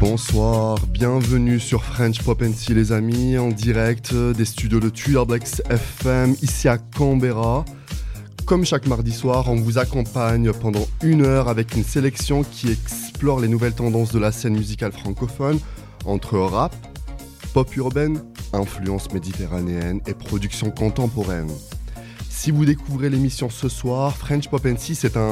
Bonsoir, bienvenue sur French Pop & Tea les amis, en direct des studios de Tudor Blacks FM, ici à Canberra. Comme chaque mardi soir, on vous accompagne pendant 1 heure avec une sélection qui explore les nouvelles tendances de la scène musicale francophone entre rap, pop urbaine, influence méditerranéenne et production contemporaine. Si vous découvrez l'émission ce soir, French Pop & Tea, c'est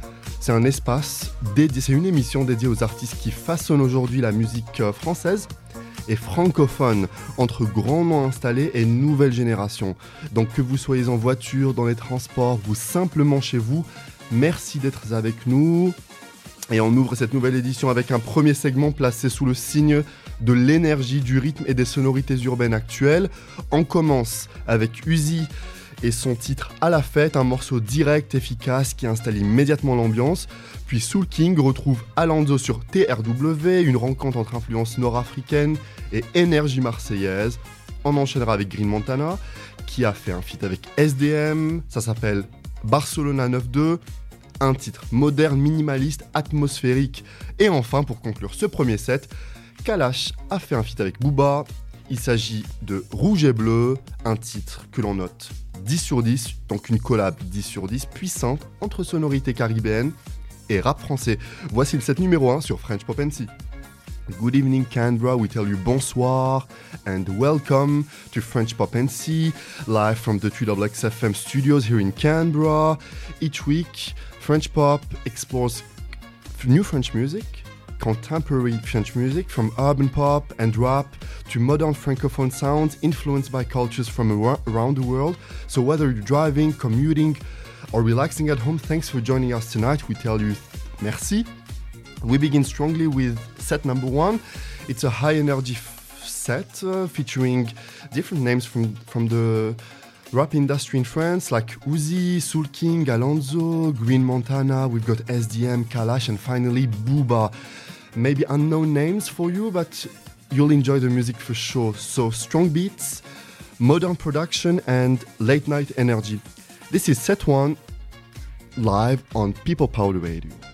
un espace dédié, c'est une émission dédiée aux artistes qui façonnent aujourd'hui la musique française et francophone, entre grands noms installés et nouvelle génération. Donc que vous soyez en voiture, dans les transports ou simplement chez vous, merci d'être avec nous. Et on ouvre cette nouvelle édition avec un premier segment placé sous le signe de l'énergie, du rythme et des sonorités urbaines actuelles. On commence avec Uzi et son titre « À la fête », un morceau direct, efficace, qui installe immédiatement l'ambiance. Puis Soul King retrouve Alonso sur TRW, une rencontre entre influences nord-africaines et énergie marseillaise. On enchaînera avec Green Montana, qui a fait un feat avec SDM, ça s'appelle Barcelona 9-2, un titre moderne, minimaliste, atmosphérique. Et enfin, pour conclure ce premier set, Kalash a fait un feat avec Booba. Il s'agit de Rouge et Bleu, un titre que l'on note 10 sur 10, donc une collab 10 sur 10 puissante entre sonorités caribéennes et rap français. Voici le set numéro 1 sur French Pop & Tea. Good evening Canberra, we tell you bonsoir and welcome to French Pop & Tea, live from the Tudor Blacks FM studios here in Canberra. Each week, French Pop explores new French music, contemporary French music, from urban pop and rap to modern francophone sounds influenced by cultures from around the world. So whether you're driving, commuting, or relaxing at home, thanks for joining us tonight. We tell you merci. We begin strongly with set number 1. It's a high energy set featuring different names from the rap industry in France, like Uzi, Soul King, Alonso, Green Montana. We've got SDM, Kalash, and finally Booba. Maybe unknown names for you, but you'll enjoy the music for sure. So strong beats, modern production, and late night energy. This is set 1, live on People Power Radio.